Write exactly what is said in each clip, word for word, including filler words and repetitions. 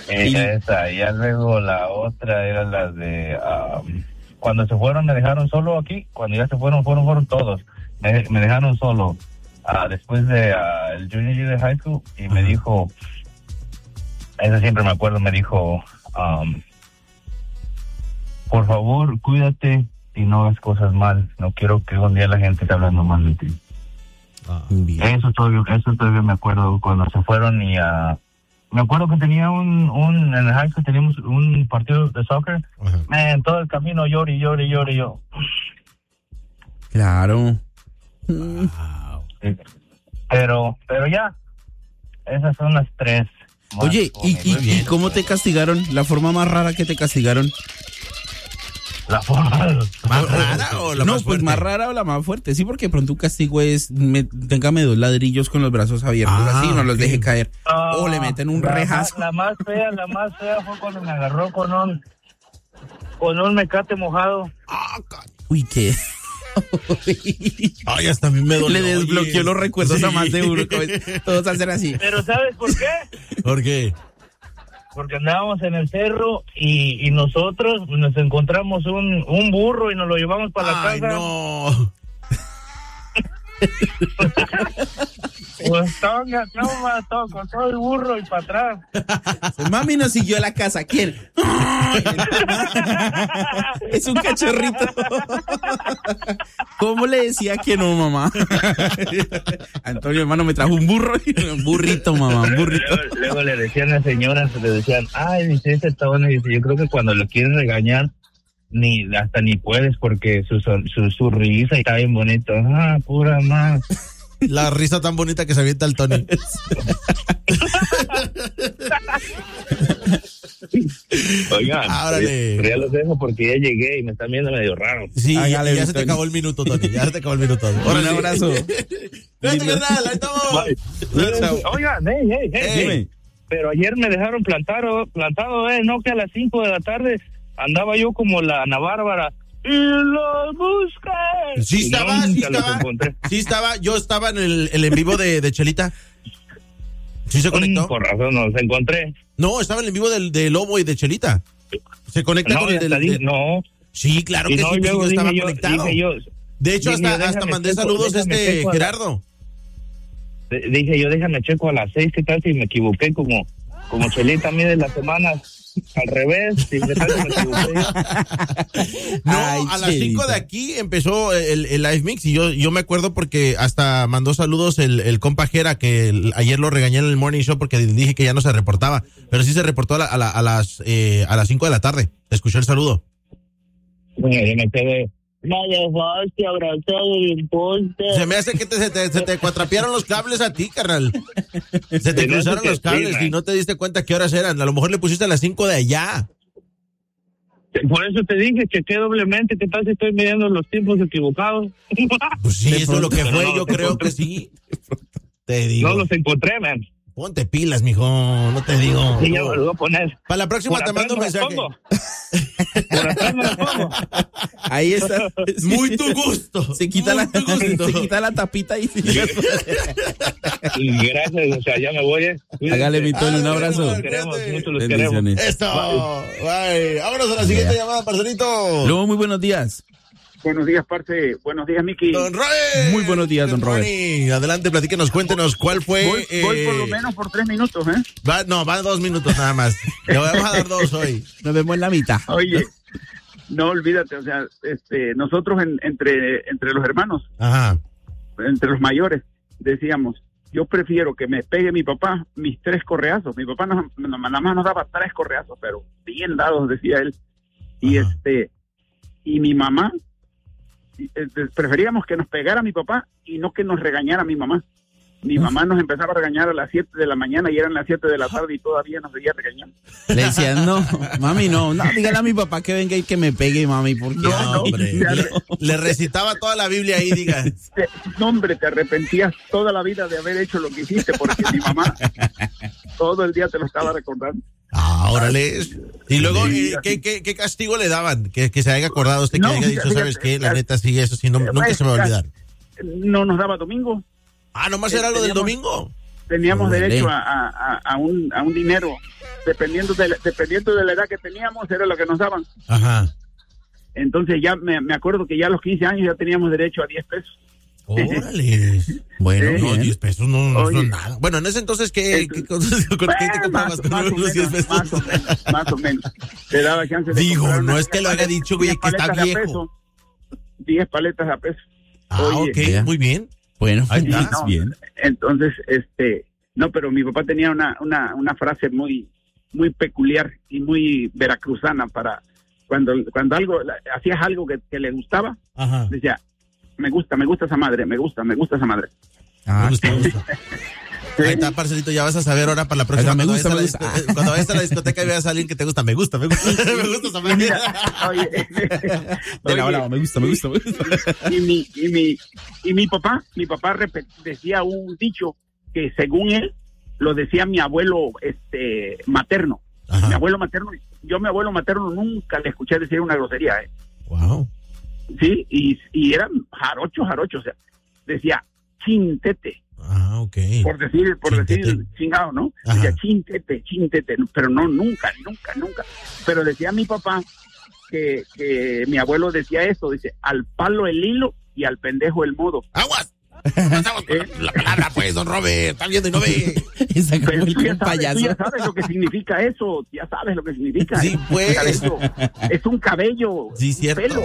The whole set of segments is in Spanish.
Esa, y ya luego la otra era la de... Um, cuando se fueron me dejaron solo aquí, cuando ya se fueron, fueron, fueron todos. Me, me dejaron solo uh, después de uh, el junior year de high school y me dijo, eso siempre me acuerdo, me dijo, um, por favor, cuídate y no hagas cosas mal. No quiero que un día la gente esté hablando mal de ti. Ah, eso todavía, eso todavía me acuerdo cuando se fueron y uh, me acuerdo que tenía un, un, en el high school teníamos un partido de soccer. Man, todo el camino llore y llore y llore yo. Claro. Wow. Sí. Pero, pero ya, esas son las tres. Oye, ¿y, y, ¿y cómo te castigaron? ¿La forma más rara que te castigaron? ¿La forma más rara o la no, más fuerte? No, pues más rara o la más fuerte. Sí, porque de pronto un castigo es, me, téngame dos ladrillos con los brazos abiertos, ah, así, no los deje caer. Uh, o le meten un la rejazo. Más, la más fea, la más fea fue cuando me agarró con un, con un mecate mojado. Ah, uy, ¿qué? Ay, hasta a mí me dolió. Le desbloqueó oye. los recuerdos sí. a más de uno. Todos hacen así. Pero ¿sabes por qué? ¿Por qué? Porque andábamos en el cerro y, y nosotros nos encontramos un, un burro y nos lo llevamos para la Ay, casa. No. Pues estaban todo con todo el burro y para atrás. Mami nos siguió a la casa. ¿Quién? Es un cachorrito. ¿Cómo le decía que no, mamá? Antonio, hermano, me trajo un burro. Un burrito, mamá, un burrito. Luego, luego le decían a las señoras, le decían, ay, dice, ese Tony, dice, yo creo que cuando lo quieren regañar, ni hasta ni puedes porque su, su, su risa está bien bonito. Ah, pura más. La risa tan bonita que se avienta el Tony. Oigan, Árale. ya los dejo porque ya llegué y me están viendo medio raro. Sí, ah, ya, ya se te acabó el minuto, Tony. Ya se te acabó el minuto. Un abrazo. Vete, carnal, ahí estamos. Oigan, hey, hey, hey, hey. hey. Pero ayer me dejaron plantado, plantado, eh, no que a las cinco de la tarde andaba yo como la Ana Bárbara. Y los busqué. Sí estaba, sí estaba. Sí estaba, yo estaba en el, el en vivo de, de Chelita. ¿Sí se conectó? Mm, por razón, no los encontré. No, estaba en el en vivo del, del Lobo y de Chelita. ¿Se conecta no, con el del, dije, No. Sí, claro y que no, sí, yo estaba yo, conectado. Yo, de hecho, hasta, yo, hasta mandé checo, saludos a este a Gerardo. La, dije yo, déjame checo a las seis, ¿qué tal si me equivoqué? Como, como Chelita mide las semanas al revés, si me tal si me equivoqué. No, Ay, a las cinco de aquí empezó el, el live mix y yo, yo me acuerdo porque hasta mandó saludos el, el compa Jera, que el, ayer lo regañé en el morning show porque dije que ya no se reportaba, pero sí se reportó a, la, a, la, a las eh, a las cinco de la tarde. Escuchó el saludo. Bueno, yo me quedé. Me dejaste abrazado el poste. Se me hace que te, se, te, se te cuatrapearon los cables a ti, carnal. Se te cruzaron los cables sí, y no te diste cuenta qué horas eran. A lo mejor le pusiste a las cinco de allá. Por eso te dije, chequé doblemente. ¿Qué tal si estoy midiendo los tiempos equivocados? Pues sí, eso es lo que fue. No, yo creo encontré. que sí. Te digo. No los encontré, man. Ponte pilas, mijo, no te digo. Sí, ya me lo voy a poner. Para la próxima te mando un mensaje. Por atrás me lo pongo. Ahí está. Muy tu gusto. Se quita, la, gusto. se quita la tapita y se... Gracias, o sea, ya me voy. ¿eh? Hágale, mi Tony, un abrazo. Los queremos, mucho los queremos. Esto. Bye. Bye. Vámonos a la siguiente yeah. llamada, parcerito. Luego, muy buenos días. Buenos días, parce. Buenos días, Miki. Don Robert. Muy buenos días, don Robert. Adelante, platíquenos, cuéntenos cuál fue. Voy, eh... voy por lo menos por tres minutos, ¿eh? Va, no, van dos minutos nada más. Le vamos a dar dos hoy. Nos vemos en la mitad. Oye, no olvídate, o sea, este, nosotros en, entre, entre los hermanos, Ajá. entre los mayores, decíamos, yo prefiero que me pegue mi papá mis tres correazos. Mi papá nos, nada más nos daba tres correazos, pero bien dados, decía él. Y Ajá. este, y mi mamá, preferíamos que nos pegara mi papá y no que nos regañara mi mamá. Mi mamá nos empezaba a regañar a las siete de la mañana y eran las siete de la tarde y todavía nos seguía regañando. Le decían, no, mami, no, no, dígale a mi papá que venga y que me pegue, mami, porque no, no, hombre, le, le recitaba toda la Biblia ahí, diga. Te, no, hombre, te arrepentías toda la vida de haber hecho lo que hiciste porque mi mamá todo el día te lo estaba recordando. Ah, órale. Y luego, eh, ¿qué, qué, ¿qué castigo le daban? Que, que se haya acordado usted, que no, haya dicho, fíjate, ¿sabes qué? La neta, sí, eso sí, no, nunca pues, se me va a olvidar. No nos daba domingo. Ah, ¿nomás era lo del domingo? Teníamos oh, derecho a, a, a, un, a un dinero dependiendo de, la, dependiendo de la edad que teníamos, era lo que nos daban. Ajá. Entonces ya me, me acuerdo que ya a los quince años ya teníamos derecho a diez pesos. Órale. Bueno, ¿Eh? no, diez pesos no, no Oye, son nada. Bueno, en ese entonces, ¿qué, entonces, qué, cosas, ¿con bueno, qué te comprabas con más, los más diez pesos? Más o menos, más o menos. Te daba chance de Digo, comprar no una- es que lo haya dicho, güey, que está viejo. diez paletas a peso. Ah, Oye, ok, ya. muy bien. Bueno, Ahí sí, está. no, bien. Entonces, este, no, pero mi papá tenía una, una, una frase muy, muy peculiar y muy veracruzana para cuando, cuando algo, hacías algo que, que le gustaba, Ajá. decía, me gusta, me gusta esa madre, me gusta, me gusta esa madre. Ah, Me gusta, me gusta. Ahí está, parcelito, ya vas a saber ahora para la próxima. Me Cuando gusta, vayas me a la gusta. disco- Cuando vayas a la discoteca y veas a alguien que te gusta, me gusta, me gusta, me gusta esa madre. Oye, De la oye, brava, me gusta, me gusta, me gusta. y mi, y mi, y mi papá, mi papá repet- decía un dicho que según él lo decía mi abuelo, este, materno. Ajá. Mi abuelo materno, yo a mi abuelo materno nunca le escuché decir una grosería, ¿eh? Wow. Sí, y, y eran jarocho, jarocho, o sea, decía chintete, Ah, ok. por decir, por Chintete. decir chingado, ¿no? Ajá. Decía chintete, chintete, pero no, nunca, nunca, nunca. Pero decía mi papá que, que mi abuelo decía esto, dice, al palo el hilo y al pendejo el modo. ¡Aguas! Pasamos con la, la palabra, pues, don Robert. Está viendo y no ve. Esa como Pero el tú ya, sabes, payaso. tú ya sabes lo que significa eso, ya sabes lo que significa. Sí, ¿eh? pues. Cabello. Es un cabello, Sí, un cierto. pelo.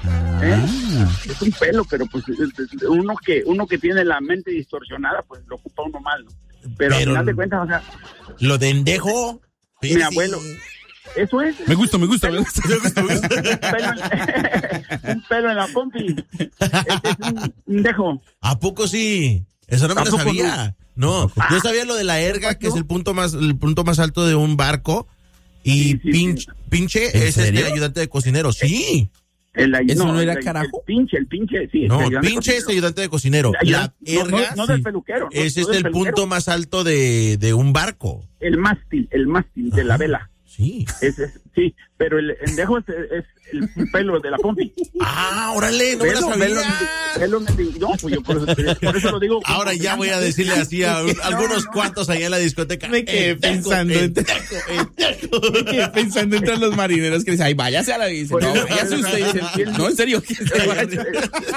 Ah, Es un pelo, pero pues uno que uno que tiene la mente distorsionada, pues lo ocupa uno mal, ¿no? Pero, Pero- al final de cuentas, o sea, Lo de endejo. mi abuelo, eso es. me gusta, me gusta, me gusta. un, pelo en, un pelo en la pompi. Este es un, un dejo. ¿A poco sí? Eso no me lo ¿A poco sabía. No, yo sabía lo de la erga, que es el punto más, el punto más alto de un barco. Y Sí, sí, pinche, sí. pinche ¿En es este serio? ayudante de cocinero. Sí. El, ¿Eso no era el- carajo? El pinche, el pinche, sí. No, el ayudante pinche es cocinero. ayudante de cocinero. El La ayudante- no, no, erga no del sí. peluquero. No, es no este del el peluquero. punto más alto de, de un barco. El mástil, el mástil de la Ajá. vela. Sí. Ese es, sí, pero el endejo es, es el pelo de la pompi. Ah, órale, no me la Velo, sabía. velo, velo, no, pues yo por eso, por eso lo digo. Ahora ya voy a decirle así a un- algunos cuantos allá en la discoteca. Me quedé El teco, pensando el en- teco, el teco. Me quedé pensando entre los marineros que dicen, ay, váyase a la bici. Por No, eso- váyase usted. Y dicen, no, en serio, que se vaya.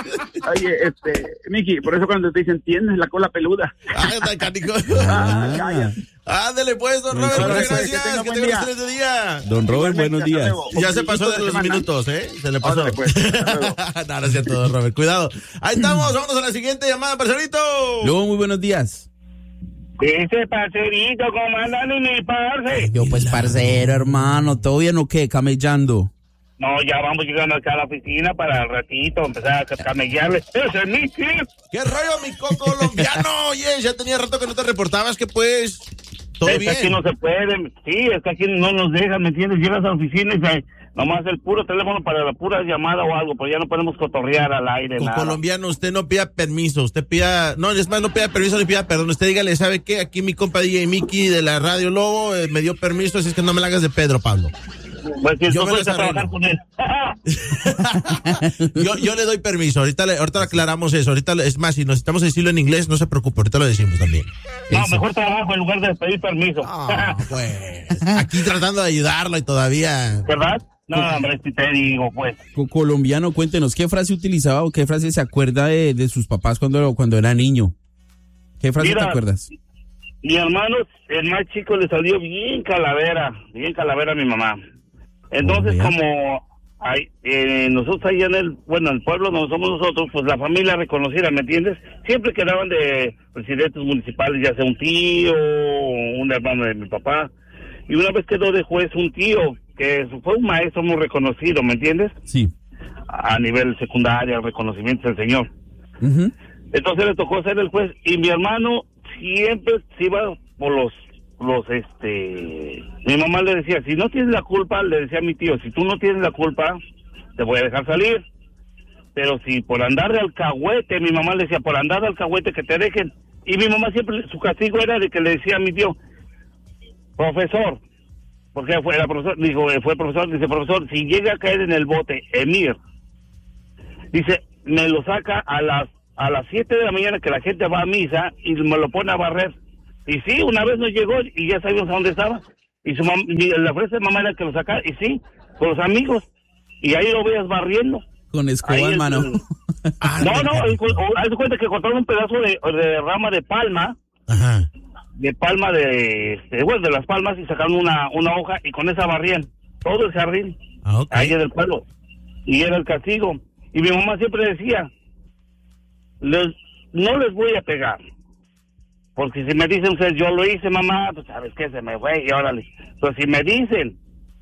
Oye, este, Miki, por eso cuando te dicen, tienes la cola peluda. Ah, está canijo. Ah, calla. Ándale pues, don Robert, Muchas muchas gracias. gracias. Que tenga Que buen tenga día. un excelente día. Don Robert, Igualmente, buenos hasta días. luego. Ya se pasó de Fin los semana. minutos, ¿eh? Se le pasó. Ándale, pues, hasta luego. No, no es cierto, don Robert. Cuidado. Ahí estamos. Vámonos a la siguiente llamada, parcerito. Luego, muy buenos días. Ese parcerito, ¿cómo andan en mi parce? Yo, pues, parcero, hermano, ¿todo bien o qué? Camellando. No, ya vamos llegando acá a la oficina para el ratito empezar a camellarle. ¡Ese es mi kid! ¿Qué rollo, mi coco colombiano? Oye, ya tenía rato que no te reportabas, que pues... Todo Es que bien. aquí no se puede, sí, es que aquí no nos dejan, ¿me entiendes? Llegas a la oficina y se- nomás el puro teléfono para la pura llamada o algo, pero ya no podemos cotorrear al aire, Con nada. colombiano, usted no pida permiso, usted pida, no, es más, no pida permiso ni pida perdón, usted dígale, ¿sabe qué? Aquí mi compa D J Mickey de la Radio Lobo eh, me dio permiso, así es que no me la hagas de Pedro, Pablo. Pues si Yo no me puedes las trabajar arreglo. con él. yo, yo le doy permiso, ahorita le, ahorita le aclaramos eso, ahorita le- es más, si necesitamos decirlo en inglés, no se preocupe, ahorita lo decimos también. No, Eso. mejor trabajo en lugar de pedir permiso. Ah, pues, aquí tratando de ayudarlo y todavía... ¿Verdad? No, hombre, si te digo, pues. Co- Colombiano, cuéntenos, ¿qué frase utilizaba o qué frase se acuerda de, de sus papás cuando, cuando era niño? ¿Qué frase Mira, te acuerdas? Mi hermano, el más chico, le salió bien calavera, bien calavera a mi mamá. Entonces, Oh, ya. como hay, eh, nosotros allá en el, bueno, el pueblo donde somos nosotros, pues la familia reconocida, ¿me entiendes? Siempre quedaban de presidentes municipales, ya sea un tío, un hermano de mi papá. Y una vez quedó de juez un tío, que fue un maestro muy reconocido, ¿me entiendes? Sí. A nivel secundario, reconocimiento del señor. Ujú. Entonces le tocó ser el juez y mi hermano siempre se iba por los, los, este, mi mamá le decía, si no tienes la culpa, le decía a mi tío, si tú no tienes la culpa, te voy a dejar salir. Pero si por andar de alcahuete, mi mamá le decía, por andar de alcahuete que te dejen. Y mi mamá siempre, su castigo era de que le decía a mi tío, profesor, porque fue la profesor, dijo, fue el profesor, dice, profesor, si llega a caer en el bote, Emir, dice, me lo saca a las a las siete de la mañana que la gente va a misa y me lo pone a barrer. Y sí, una vez nos llegó y ya sabíamos a dónde estaba. y su mam- le ofrece a mamá era que lo sacara, y sí, con los amigos, y ahí lo veías barriendo. Con escoba en mano. Ah, no, no, haz de cuenta que cortaron un pedazo de, de rama de palma. Ajá. De palma de, este, bueno, de las palmas, y sacaron una, una hoja, y con esa barrían todo el jardín. Ah, okay. Ahí en el pueblo. Y era el castigo. Y mi mamá siempre decía, les, no les voy a pegar. Porque si me dicen ustedes, yo lo hice, mamá, pues sabes qué, se me fue, y órale. Pero si me dicen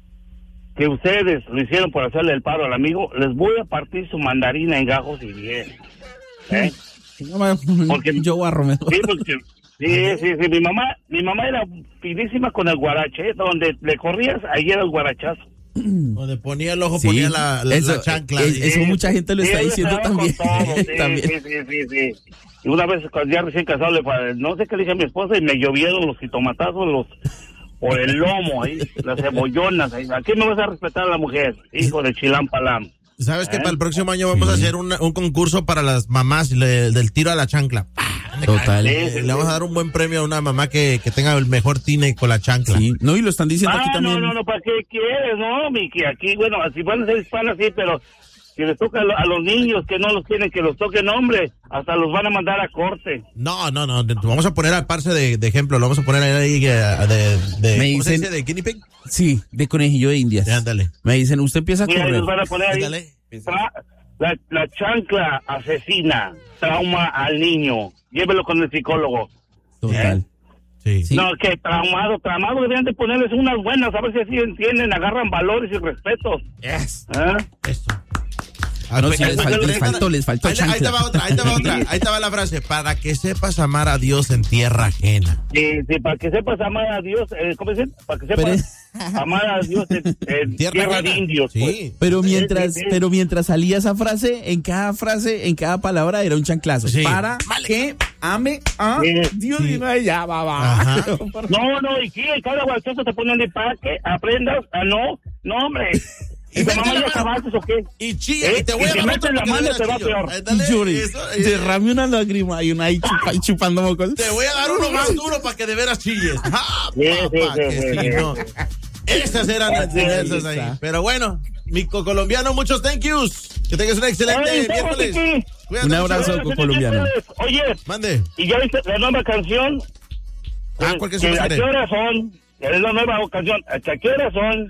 que ustedes lo hicieron por hacerle el paro al amigo, les voy a partir su mandarina en gajos y bien. ¿Eh? Porque yo barro mejor. Sí, porque, sí, sí, sí, mi mamá, mi mamá era finísima con el guarache, donde le corrías, ahí era el guarachazo. Donde ponía el ojo, Sí, ponía la, la, eso, la chancla. Es, eso Sí, mucha gente lo sí, está ella diciendo estaba con también. todo, sí, también. sí, sí, sí, sí. Y una vez, cuando ya recién casado, le, no sé qué le dije a mi esposa, y me llovieron los jitomatazos, los por el lomo, ahí, las cebollonas. Ahí. ¿A qué me vas a respetar a la mujer? Hijo de Chilam Palam. ¿Sabes ¿Eh? que para el próximo año vamos a hacer un, un concurso para las mamás le, del tiro a la chancla? Total. Sí, Le, sí, le vamos a dar un buen premio a una mamá que, que tenga el mejor tine con la chancla. Sí. No, y lo están diciendo aquí Ah, también. no, no, no, ¿para qué quieres? No, mi, que aquí, bueno, si van a ser hispanas, sí, pero si les toca a, lo, a los niños que no los tienen, que los toquen, hombre, hasta los van a mandar a corte. No, no, no, vamos a poner al parce de, de ejemplo, lo vamos a poner ahí de, de, de, Me ¿cómo se dicen- dice? ¿De guinea pig? Sí, de conejillo de indias. Ya, ándale. Me dicen, usted empieza a Mira, correr. les van a poner ahí, Ándale. tra- la, la chancla asesina, trauma al niño, llévelo con el psicólogo. Total. Sí. Sí. No, que traumado, traumado, deberían de ponerles unas buenas, a ver si así entienden, agarran valores y respeto. Yes. ¿Ah? Esto. No, sí, les faltó, les faltó, les faltó ahí, ahí te chancla. va otra, ahí te va otra, ahí te va la frase, para que sepas amar a Dios en tierra ajena. Sí, sí, para que sepas amar a Dios, eh, ¿cómo dicen? Para que Pero- sepas amar a Dios en, en Tierra tierra, ajena. de indios. Sí. Pues. Pero mientras, Sí, sí, sí. pero mientras salía esa frase, en cada frase, en cada palabra era un chanclazo. Sí. Para Vale. que ame a Sí. Dios Sí. y no ya va, va. Ajá. No, no, y sí, en cada guachazo te ponen de para que aprendas a no, no, hombre. ¿Y tu mete mamá la ya mano. acabaste o qué? Y chilla, ¿Eh? y te voy Y a si dar metes otro la porque mano, de te va chillo. peor. Eh, dale, Yuri, eso, eh, derrame una lágrima y una ahí, chupa- ahí chupando mocos. Te voy a dar uno más duro para que de veras chilles. Ah, Sí, sí, papá, sí, que sí, sí, sí. no. Esas eran las Sí, diversas ahí. esa. Pero bueno, Mico colombiano, muchos thank yous. Que tengas un excelente Oye, miércoles. sí. Cuídate Un mucho. abrazo. Oye, colombiano. Oye, Mande. ¿y ya viste la nueva canción? Ah, Eh, ¿cuál que que se ¿A quiere? qué horas son? Es la nueva canción. ¿A qué horas son?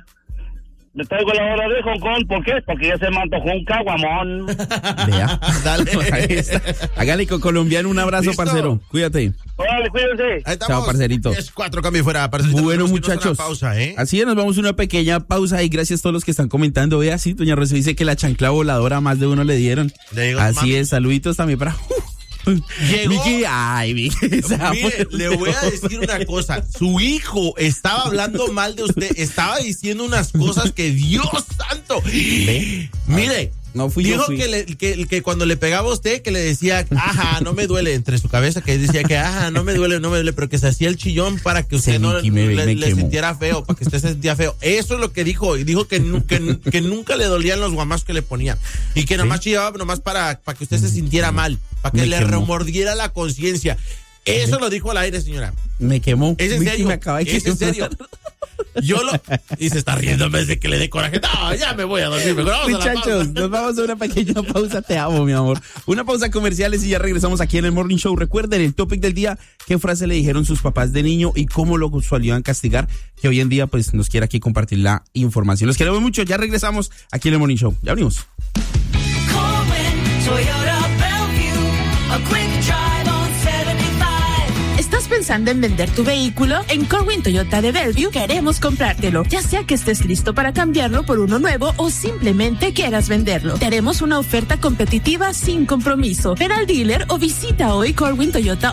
Me traigo la hora de Hong Kong. ¿Por qué? Porque ya se me antojó un caguamón. Vea. Dale. Ahí está. Hágale con colombiano un abrazo, Listo. parcero. Cuídate. Órale, cuídense. Ahí estamos. Chao, parcerito. Es cuatro cambios fuera, parcerito. Bueno, Tenemos que irnos a una muchachos. pausa, ¿eh? Así es, nos vamos a una pequeña pausa y gracias a todos los que están comentando. Vea, sí, doña Rocío dice que la chancla voladora a más de uno le dieron. Le digo, Así mami. es, saluditos también para... Llegó- Vicky, ay, Vicky. esa Mire, fue- le voy a decir una cosa. Su hijo estaba hablando mal de usted. Estaba diciendo unas cosas que Dios santo. Mire. No fui yo, Dijo fui. que, le- que, que cuando le pegaba a usted, que le decía, ajá, no me duele, entre su cabeza, que decía que, ajá, no me duele, no me duele, pero que se hacía el chillón para que usted Sí, no Vicky, me- le, me le quemó. sintiera feo, para que usted se sentía feo. Eso es lo que dijo, y dijo que, nu- que, que nunca le dolían los guamás que le ponían, y que nomás chillaba nomás para, para que usted se sintiera mal, para que Me le quemó. remordiera la conciencia. Eso lo dijo al aire, señora. Me quemó. Es en Vicky, serio. me acaba de Es en quemar. serio. Yo lo. Y se está riendo en vez de que le dé coraje. No, ya me voy a dormir. Mejor vamos a la Muchachos, pausa. nos vamos a una pequeña pausa. Te amo, mi amor. Una pausa comerciales y ya regresamos aquí en el Morning Show. Recuerden el topic del día, qué frase le dijeron sus papás de niño y cómo lo solían castigar, que hoy en día pues nos quiere aquí compartir la información. Los queremos mucho. Ya regresamos aquí en el Morning Show. Ya venimos. ¿Estás pensando en vender tu vehículo? En Corwin Toyota de Bellevue queremos comprártelo, ya sea que estés listo para cambiarlo por uno nuevo o simplemente quieras venderlo. Te haremos una oferta competitiva sin compromiso. Ven al dealer o visita hoy Corwin Toyota